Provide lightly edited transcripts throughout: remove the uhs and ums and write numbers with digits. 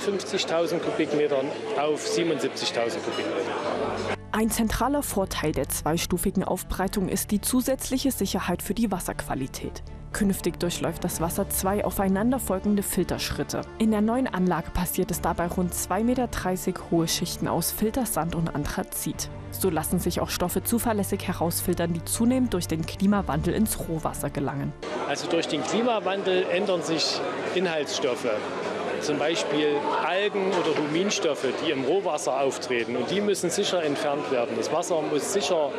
53.000 Kubikmetern auf 77.000 Kubikmeter. Ein zentraler Vorteil der zweistufigen Aufbereitung ist die zusätzliche Sicherheit für die Wasserqualität. Künftig durchläuft das Wasser 2 aufeinanderfolgende Filterschritte. In der neuen Anlage passiert es dabei rund 2,30 Meter hohe Schichten aus Filtersand und Anthrazit. So lassen sich auch Stoffe zuverlässig herausfiltern, die zunehmend durch den Klimawandel ins Rohwasser gelangen. Also durch den Klimawandel ändern sich Inhaltsstoffe. Zum Beispiel Algen oder Huminstoffe, die im Rohwasser auftreten. Und die müssen sicher entfernt werden. Das Wasser muss sicher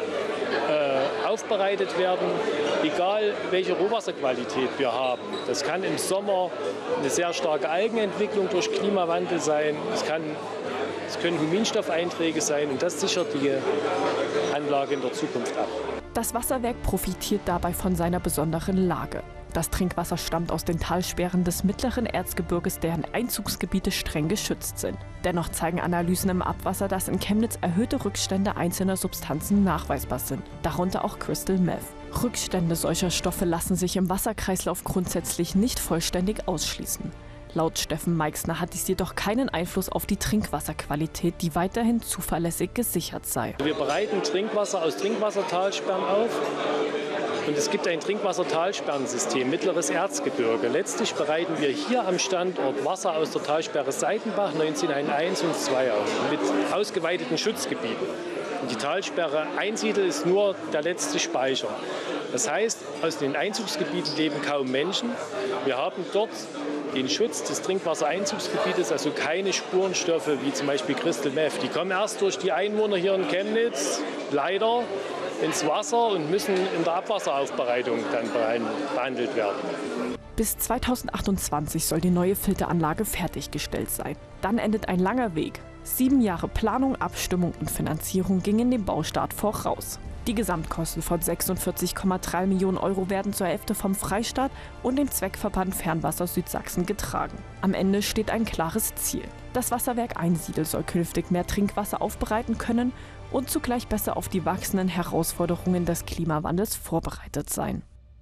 aufbereitet werden, egal welche Rohwasserqualität wir haben. Das kann im Sommer eine sehr starke Algenentwicklung durch Klimawandel sein. Es können Huminstoffeinträge sein und das sichert die Anlage in der Zukunft ab. Das Wasserwerk profitiert dabei von seiner besonderen Lage. Das Trinkwasser stammt aus den Talsperren des mittleren Erzgebirges, deren Einzugsgebiete streng geschützt sind. Dennoch zeigen Analysen im Abwasser, dass in Chemnitz erhöhte Rückstände einzelner Substanzen nachweisbar sind, darunter auch Crystal Meth. Rückstände solcher Stoffe lassen sich im Wasserkreislauf grundsätzlich nicht vollständig ausschließen. Laut Steffen Meixner hat dies jedoch keinen Einfluss auf die Trinkwasserqualität, die weiterhin zuverlässig gesichert sei. Wir bereiten Trinkwasser aus Trinkwassertalsperren auf. Und es gibt ein Trinkwassertalsperrensystem, mittleres Erzgebirge. Letztlich bereiten wir hier am Standort Wasser aus der Talsperre Seitenbach 1901 und 2 auf, mit ausgeweiteten Schutzgebieten. Und die Talsperre Einsiedel ist nur der letzte Speicher. Das heißt, aus den Einzugsgebieten leben kaum Menschen. Wir haben dort den Schutz des Trinkwassereinzugsgebietes, also keine Spurenstoffe wie zum Beispiel Crystal Meth. Die kommen erst durch die Einwohner hier in Chemnitz leider ins Wasser und müssen in der Abwasseraufbereitung dann behandelt werden. Bis 2028 soll die neue Filteranlage fertiggestellt sein. Dann endet ein langer Weg. 7 Jahre Planung, Abstimmung und Finanzierung gingen dem Baustart voraus. Die Gesamtkosten von 46,3 Millionen Euro werden zur Hälfte vom Freistaat und dem Zweckverband Fernwasser Südsachsen getragen. Am Ende steht ein klares Ziel. Das Wasserwerk Einsiedel soll künftig mehr Trinkwasser aufbereiten können und zugleich besser auf die wachsenden Herausforderungen des Klimawandels vorbereitet sein.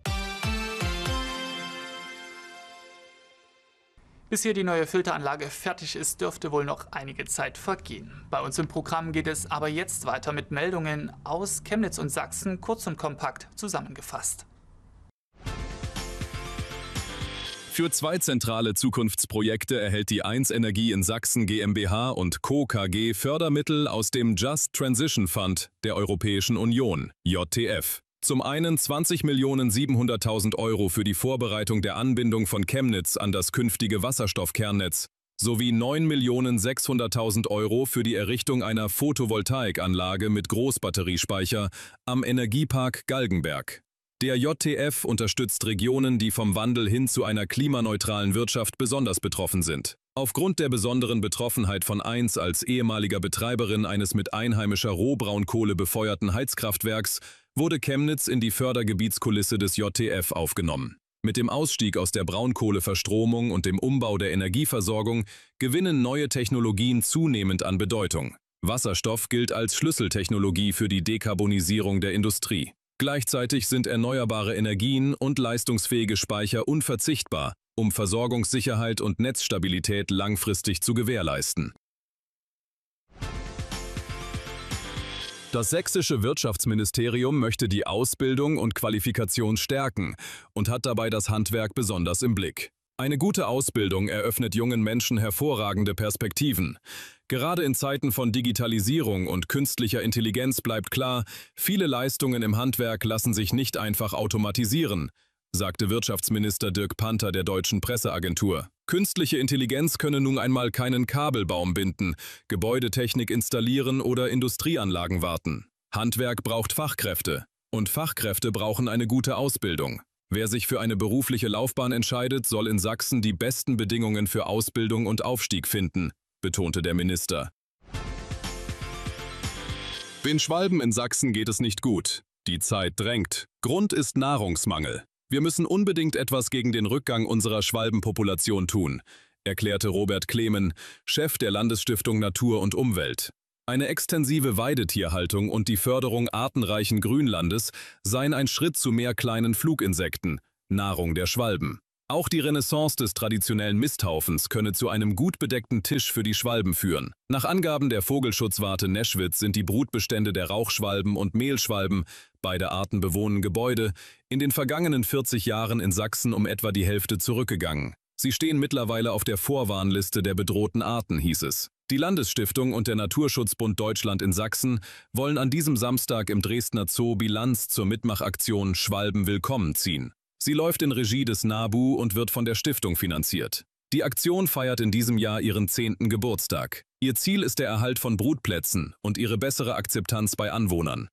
Bis hier die neue Filteranlage fertig ist, dürfte wohl noch einige Zeit vergehen. Bei uns im Programm geht es aber jetzt weiter mit Meldungen aus Chemnitz und Sachsen, kurz und kompakt zusammengefasst. Für 2 zentrale Zukunftsprojekte erhält die 1 Energie in Sachsen GmbH und Co. KG Fördermittel aus dem Just Transition Fund der Europäischen Union, JTF. Zum einen 20.700.000 Euro für die Vorbereitung der Anbindung von Chemnitz an das künftige Wasserstoffkernnetz sowie 9.600.000 Euro für die Errichtung einer Photovoltaikanlage mit Großbatteriespeicher am Energiepark Galgenberg. Der JTF unterstützt Regionen, die vom Wandel hin zu einer klimaneutralen Wirtschaft besonders betroffen sind. Aufgrund der besonderen Betroffenheit von 1 als ehemaliger Betreiberin eines mit einheimischer Rohbraunkohle befeuerten Heizkraftwerks wurde Chemnitz in die Fördergebietskulisse des JTF aufgenommen. Mit dem Ausstieg aus der Braunkohleverstromung und dem Umbau der Energieversorgung gewinnen neue Technologien zunehmend an Bedeutung. Wasserstoff gilt als Schlüsseltechnologie für die Dekarbonisierung der Industrie. Gleichzeitig sind erneuerbare Energien und leistungsfähige Speicher unverzichtbar, um Versorgungssicherheit und Netzstabilität langfristig zu gewährleisten. Das sächsische Wirtschaftsministerium möchte die Ausbildung und Qualifikation stärken und hat dabei das Handwerk besonders im Blick. Eine gute Ausbildung eröffnet jungen Menschen hervorragende Perspektiven. Gerade in Zeiten von Digitalisierung und künstlicher Intelligenz bleibt klar, viele Leistungen im Handwerk lassen sich nicht einfach automatisieren, sagte Wirtschaftsminister Dirk Panther der Deutschen Presseagentur. Künstliche Intelligenz könne nun einmal keinen Kabelbaum binden, Gebäudetechnik installieren oder Industrieanlagen warten. Handwerk braucht Fachkräfte und Fachkräfte brauchen eine gute Ausbildung. Wer sich für eine berufliche Laufbahn entscheidet, soll in Sachsen die besten Bedingungen für Ausbildung und Aufstieg finden, betonte der Minister. Den Schwalben in Sachsen geht es nicht gut. Die Zeit drängt. Grund ist Nahrungsmangel. Wir müssen unbedingt etwas gegen den Rückgang unserer Schwalbenpopulation tun, erklärte Robert Klemen, Chef der Landesstiftung Natur und Umwelt. Eine extensive Weidetierhaltung und die Förderung artenreichen Grünlandes seien ein Schritt zu mehr kleinen Fluginsekten, Nahrung der Schwalben. Auch die Renaissance des traditionellen Misthaufens könne zu einem gut bedeckten Tisch für die Schwalben führen. Nach Angaben der Vogelschutzwarte Neschwitz sind die Brutbestände der Rauchschwalben und Mehlschwalben, beide Arten bewohnen Gebäude, in den vergangenen 40 Jahren in Sachsen um etwa die Hälfte zurückgegangen. Sie stehen mittlerweile auf der Vorwarnliste der bedrohten Arten, hieß es. Die Landesstiftung und der Naturschutzbund Deutschland in Sachsen wollen an diesem Samstag im Dresdner Zoo Bilanz zur Mitmachaktion Schwalben willkommen ziehen. Sie läuft in Regie des NABU und wird von der Stiftung finanziert. Die Aktion feiert in diesem Jahr ihren 10. Geburtstag. Ihr Ziel ist der Erhalt von Brutplätzen und ihre bessere Akzeptanz bei Anwohnern.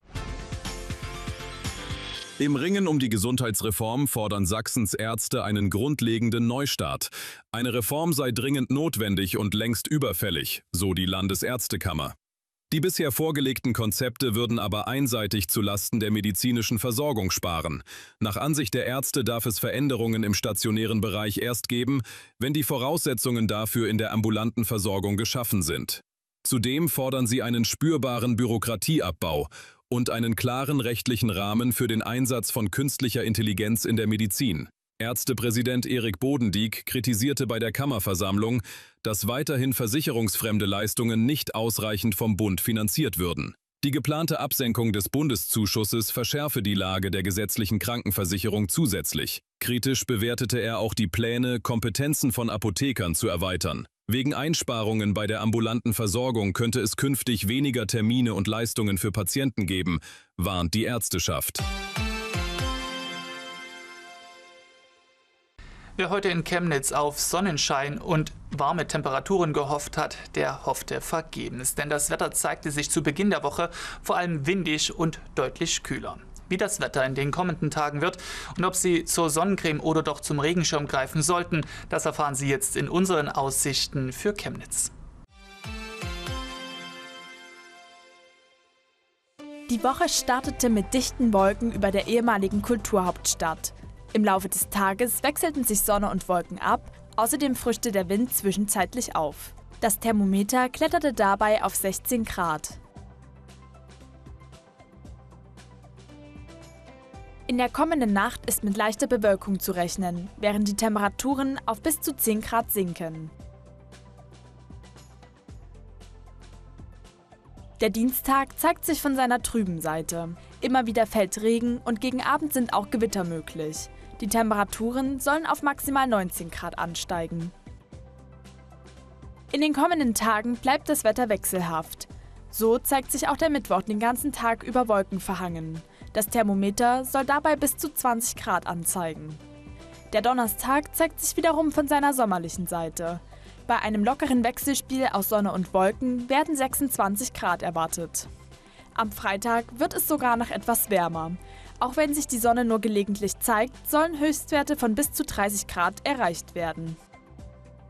Im Ringen um die Gesundheitsreform fordern Sachsens Ärzte einen grundlegenden Neustart. Eine Reform sei dringend notwendig und längst überfällig, so die Landesärztekammer. Die bisher vorgelegten Konzepte würden aber einseitig zulasten der medizinischen Versorgung sparen. Nach Ansicht der Ärzte darf es Veränderungen im stationären Bereich erst geben, wenn die Voraussetzungen dafür in der ambulanten Versorgung geschaffen sind. Zudem fordern sie einen spürbaren Bürokratieabbau und einen klaren rechtlichen Rahmen für den Einsatz von künstlicher Intelligenz in der Medizin. Ärztepräsident Erik Bodendieck kritisierte bei der Kammerversammlung, dass weiterhin versicherungsfremde Leistungen nicht ausreichend vom Bund finanziert würden. Die geplante Absenkung des Bundeszuschusses verschärfe die Lage der gesetzlichen Krankenversicherung zusätzlich. Kritisch bewertete er auch die Pläne, Kompetenzen von Apothekern zu erweitern. Wegen Einsparungen bei der ambulanten Versorgung könnte es künftig weniger Termine und Leistungen für Patienten geben, warnt die Ärzteschaft. Wer heute in Chemnitz auf Sonnenschein und warme Temperaturen gehofft hat, der hoffte vergebens. Denn das Wetter zeigte sich zu Beginn der Woche vor allem windig und deutlich kühler. Wie das Wetter in den kommenden Tagen wird und ob Sie zur Sonnencreme oder doch zum Regenschirm greifen sollten, das erfahren Sie jetzt in unseren Aussichten für Chemnitz. Die Woche startete mit dichten Wolken über der ehemaligen Kulturhauptstadt. Im Laufe des Tages wechselten sich Sonne und Wolken ab, außerdem frischte der Wind zwischenzeitlich auf. Das Thermometer kletterte dabei auf 16 Grad. In der kommenden Nacht ist mit leichter Bewölkung zu rechnen, während die Temperaturen auf bis zu 10 Grad sinken. Der Dienstag zeigt sich von seiner trüben Seite. Immer wieder fällt Regen und gegen Abend sind auch Gewitter möglich. Die Temperaturen sollen auf maximal 19 Grad ansteigen. In den kommenden Tagen bleibt das Wetter wechselhaft. So zeigt sich auch der Mittwoch den ganzen Tag über Wolken verhangen. Das Thermometer soll dabei bis zu 20 Grad anzeigen. Der Donnerstag zeigt sich wiederum von seiner sommerlichen Seite. Bei einem lockeren Wechselspiel aus Sonne und Wolken werden 26 Grad erwartet. Am Freitag wird es sogar noch etwas wärmer. Auch wenn sich die Sonne nur gelegentlich zeigt, sollen Höchstwerte von bis zu 30 Grad erreicht werden.